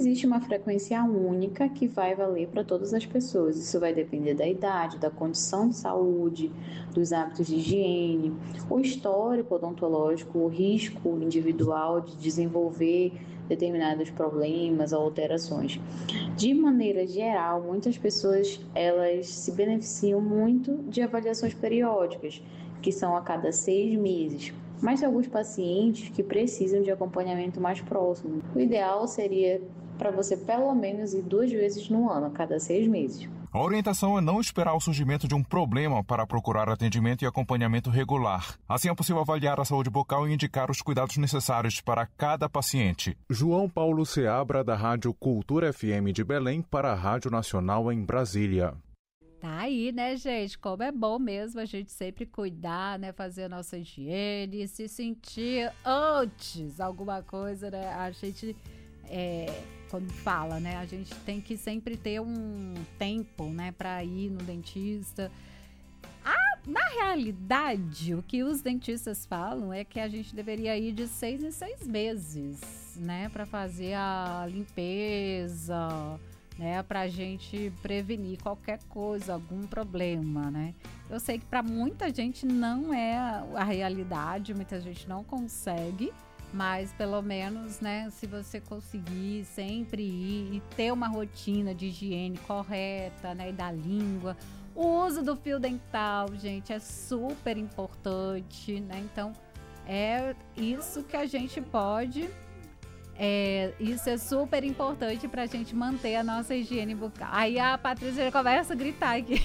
existe uma frequência única que vai valer para todas as pessoas. Isso vai depender da idade, da condição de saúde, dos hábitos de higiene, o histórico odontológico, o risco individual de desenvolver determinados problemas ou alterações. De maneira geral, muitas pessoas elas se beneficiam muito de avaliações periódicas, que são a cada 6 meses. Mas tem alguns pacientes que precisam de acompanhamento mais próximo. O ideal seria para você pelo menos ir 2 vezes no ano, a cada 6 meses. A orientação é não esperar o surgimento de um problema para procurar atendimento e acompanhamento regular. Assim é possível avaliar a saúde bucal e indicar os cuidados necessários para cada paciente. João Paulo Seabra, da Rádio Cultura FM de Belém, para a Rádio Nacional em Brasília. Tá aí, né, gente? Como é bom mesmo a gente sempre cuidar, né? Fazer a nossa higiene, se sentir antes alguma coisa, né? A gente, quando fala, né? A gente tem que sempre ter um tempo, né? Pra ir no dentista. Na realidade, o que os dentistas falam é que a gente deveria ir de 6 em 6 meses, né? Pra fazer a limpeza, né, pra gente prevenir qualquer coisa, algum problema, né? Eu sei que para muita gente não é a realidade, muita gente não consegue, mas pelo menos, né, se você conseguir sempre ir e ter uma rotina de higiene correta, né, e da língua, o uso do fio dental, gente, é super importante, né? Então, é isso que a gente pode... isso é super importante pra gente manter a nossa higiene bucal. Aí a Patrícia já começa a gritar aqui.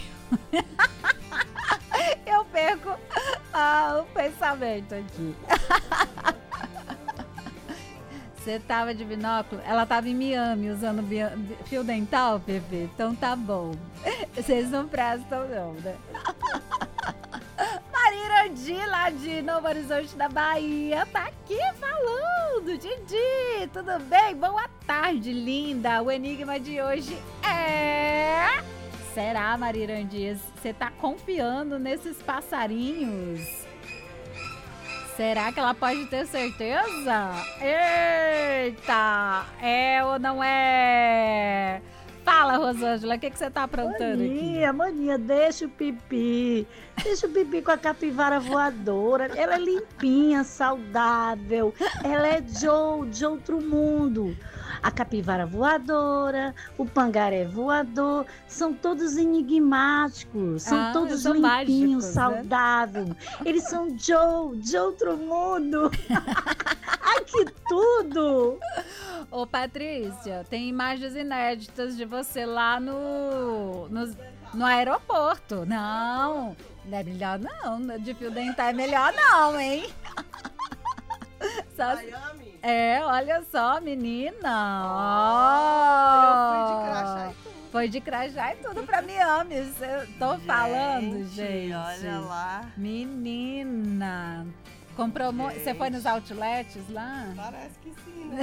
Eu perco o pensamento aqui. Você tava de binóculo? Ela tava em Miami usando fio dental, Pepe? Então tá bom. Vocês não prestam não, né? Irandi, lá de Novo Horizonte da Bahia, tá aqui falando. Didi, tudo bem? Boa tarde, linda. O enigma de hoje é... Será, Maria Irandi, você tá confiando nesses passarinhos? Será que ela pode ter certeza? Eita, é ou não é? Fala, Rosângela, o que você tá aprontando aqui? Maninha, deixa o pipi com a capivara voadora. Ela é limpinha, saudável, ela é de outro mundo. A capivara voadora, o pangaré voador, são todos enigmáticos, são todos limpinhos, mágicos, saudáveis. Né? Eles são de outro mundo. Ai, que tudo! Ô, Patrícia, tem imagens inéditas de você lá no aeroporto. Não é melhor não. De fio dental é melhor não, hein? Miami? Olha só, menina. Eu fui de crachá e tudo. Foi de crachá e tudo pra Miami. Tô falando, gente. Olha lá. Menina. Comprou. Você foi nos outlets lá? Parece que sim, né?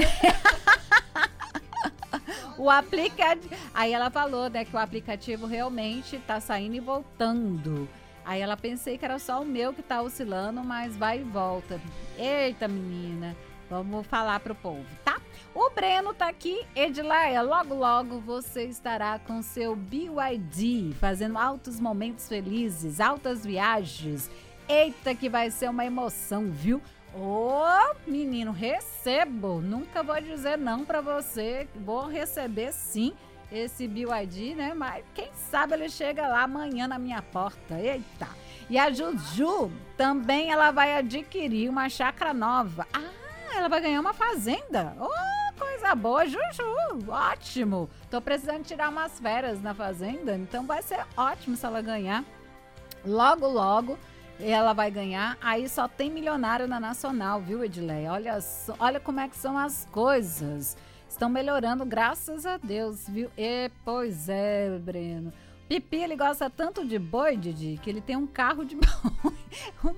O aplicativo. Aí ela falou, né, que o aplicativo realmente tá saindo e voltando. Aí ela pensei que era só o meu que tá oscilando, mas vai e volta. Eita, menina. Vamos falar pro povo, tá? O Breno tá aqui. Edilaia, logo você estará com seu BYD, fazendo altos momentos felizes, altas viagens. Eita, que vai ser uma emoção, viu? Menino, recebo. Nunca vou dizer não pra você. Vou receber sim esse BYD, né? Mas quem sabe ele chega lá amanhã na minha porta. Eita! E a Juju também, ela vai adquirir uma chácara nova. Ela vai ganhar uma fazenda. Coisa boa, Juju. Ótimo. Tô precisando tirar umas férias na fazenda, então vai ser ótimo se ela ganhar. Logo ela vai ganhar. Aí só tem milionário na Nacional, viu, Edileia? Olha como é que são as coisas. Estão melhorando, graças a Deus, viu? Pois é, Breno. Pipi, ele gosta tanto de boi, Didi, que ele tem um carro de boi.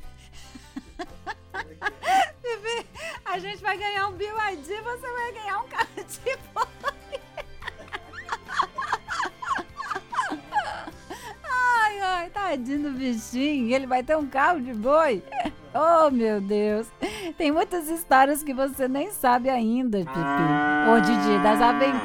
Pipi, a gente vai ganhar um BYD, você vai ganhar um carro de boi. Ai, tadinho do bichinho, ele vai ter um carro de boi. Oh, meu Deus. Tem muitas histórias que você nem sabe ainda, Pipi. Ô, Didi, das aventuras